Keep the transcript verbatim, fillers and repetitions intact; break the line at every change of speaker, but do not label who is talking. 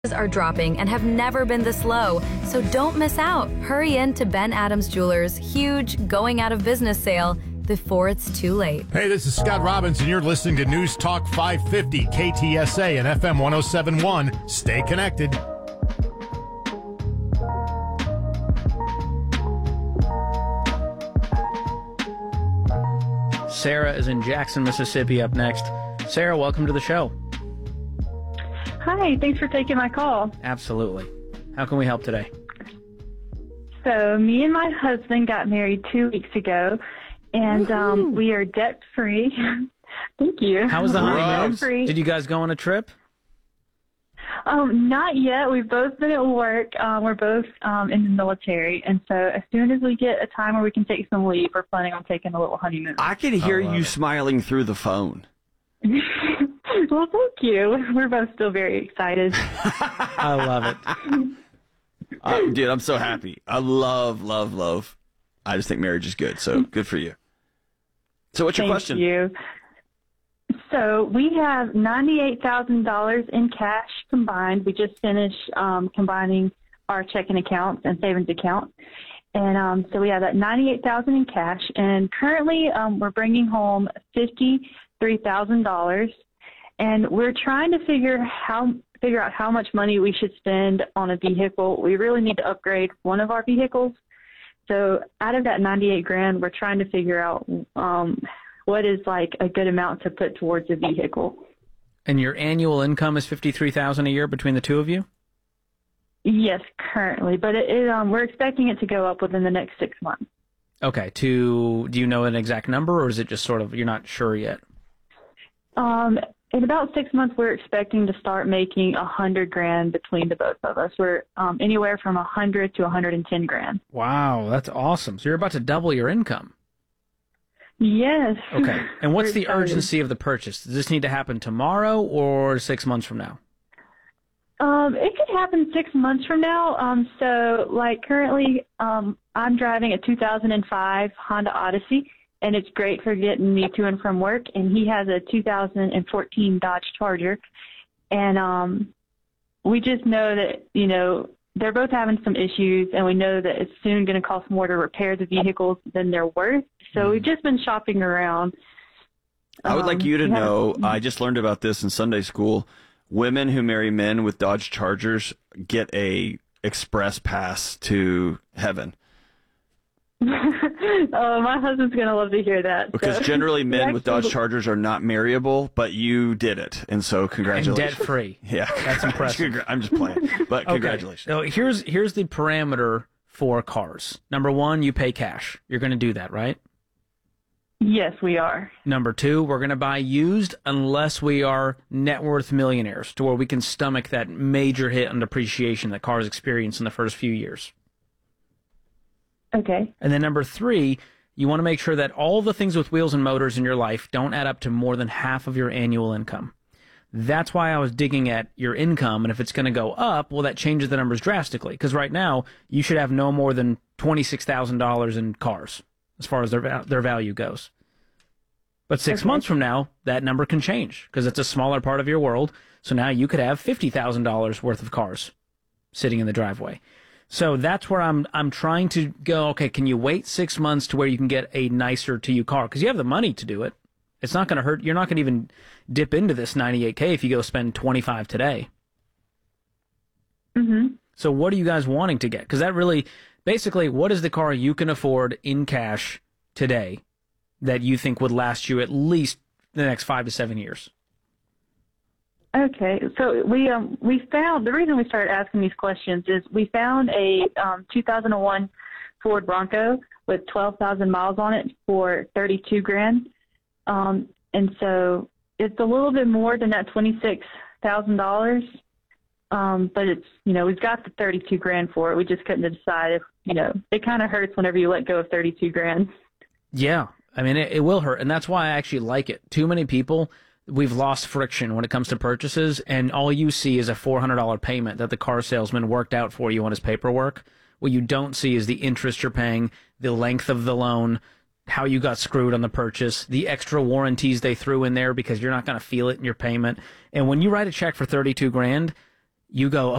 Are dropping and have never been this low, so don't miss out. Hurry in to Ben Adams Jewelers' huge going out of business sale before it's too late.
Hey, this is Scott Robbins, and you're listening to News Talk five fifty, K T S A and F M one oh seven point one. Stay connected.
Sarah is in Jackson, Mississippi up next. Sarah, welcome to the show.
Hi, thanks for taking my call.
Absolutely. How can we help today?
So, me and my husband got married two weeks ago, and um, we are debt-free. Thank you.
How was the honeymoon?
Debt-free.
Did you guys go on a trip?
Um, not yet. We've both been at work. Um, we're both um, in the military, and so as soon as we get a time where we can take some leave, we're planning on taking a little honeymoon.
I can hear
I
you
it.
smiling through the phone.
Well, thank you. We're both still very excited.
I love it.
Uh, dude, I'm so happy. I love, love, love. I just think marriage is good, so good for you. So what's your
Thank
question?
you. So we have ninety-eight thousand dollars in cash combined. We just finished um, combining our checking accounts and savings account. And um, so we have that ninety-eight thousand dollars in cash. And currently um, we're bringing home fifty-three thousand dollars. And we're trying to figure how figure out how much money we should spend on a vehicle. We really need to upgrade one of our vehicles. So out of that ninety-eight grand, we're trying to figure out um, what is like a good amount to put towards a vehicle.
And your annual income is fifty-three thousand dollars a year between the two of you?
Yes, currently, but it, it, um, we're expecting it to go up within the next six months.
Okay. To do you know an exact number, or is it just sort of you're not sure yet?
Um, in about six months, we're expecting to start making a hundred grand between the both of us. We're um, anywhere from a hundred to a hundred and ten grand.
Wow, that's awesome. So you're about to double your income.
Yes.
Okay. And what's
We're
the
excited.
urgency of the purchase? Does this need to happen tomorrow or six months from now?
Um, it could happen six months from now. Um, so, like, currently, um, I'm driving a two thousand five Honda Odyssey, and it's great for getting me to and from work. And he has a two thousand fourteen Dodge Charger. And um, we just know that, you know, they're both having some issues, and we know that it's soon going to cost more to repair the vehicles than they're worth. So we've just been shopping around.
I would like
Um,
you to
we have-
know, I just learned about this in Sunday school. Women who marry men with Dodge Chargers get a express pass to heaven.
Oh, my husband's going to love to hear that.
Because
so.
generally men
We
with Dodge
actually-
Chargers are not marryable, but you did it. And so
And
congratulations.
debt free.
Yeah.
That's impressive.
Congra- I'm just playing. But
Okay.
congratulations.
So here's here's the parameter for cars. Number one, you pay cash. You're going to do that, right?
Yes, we are.
Number two, we're going to buy used unless we are net worth millionaires to where we can stomach that major hit on depreciation that cars experience in the first few years.
Okay.
And then number three, you want to make sure that all the things with wheels and motors in your life don't add up to more than half of your annual income. That's why I was digging at your income, and if it's going to go up, well, that changes the numbers drastically. Because right now, you should have no more than twenty-six thousand dollars in cars, as far as their va- their value goes. But six
Okay.
months from now, that number can change, because it's a smaller part of your world. So now you could have fifty thousand dollars worth of cars sitting in the driveway. So that's where I'm I'm trying to go, okay, can you wait six months to where you can get a nicer to you car? Because you have the money to do it. It's not going to hurt. You're not going to even dip into this ninety-eight K if you go spend twenty-five today.
Mm-hmm.
So what are you guys wanting to get? Because that really, basically, what is the car you can afford in cash today that you think would last you at least the next five to seven years?
Okay, so we um we found the reason we started asking these questions is we found a um, two thousand one Ford Bronco with twelve thousand miles on it for thirty-two grand, um, and so it's a little bit more than that twenty-six thousand dollars, um, but it's you know we've got the thirty-two grand for it. We just couldn't decide if you know it kind of hurts whenever you let go of thirty-two grand.
Yeah, I mean it, it will hurt, and that's why I actually like it. Too many people. We've lost friction when it comes to purchases, and all you see is a four hundred dollars payment that the car salesman worked out for you on his paperwork. What you don't see is the interest you're paying, the length of the loan, how you got screwed on the purchase, the extra warranties they threw in there because you're not going to feel it in your payment. And when you write a check for thirty-two grand, you go,